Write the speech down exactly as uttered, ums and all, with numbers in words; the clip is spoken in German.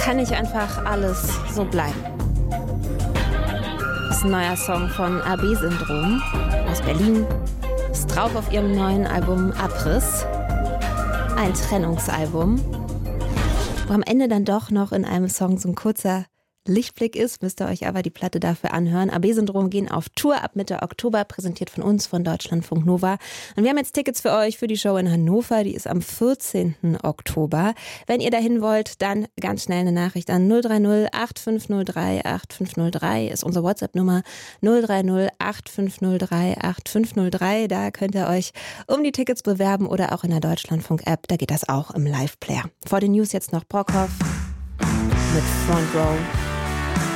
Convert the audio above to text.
kann nicht einfach alles so bleiben. Das ist ein neuer Song von A B-Syndrom aus Berlin. Ist drauf auf ihrem neuen Album Abriss. Ein Trennungsalbum. Wo am Ende dann doch noch in einem Song so ein kurzer Lichtblick ist, müsst ihr euch aber die Platte dafür anhören. A B-Syndrom gehen auf Tour ab Mitte Oktober, präsentiert von uns, von Deutschlandfunk Nova. Und wir haben jetzt Tickets für euch für die Show in Hannover, die ist am vierzehnten Oktober. Wenn ihr dahin wollt, dann ganz schnell eine Nachricht an null drei null acht fünf null drei acht fünf null drei ist unsere WhatsApp-Nummer null drei null acht fünf null drei acht fünf null drei. Da könnt ihr euch um die Tickets bewerben oder auch in der Deutschlandfunk-App, da geht das auch im Live-Player. Vor den News jetzt noch Brockhoff mit Front Row.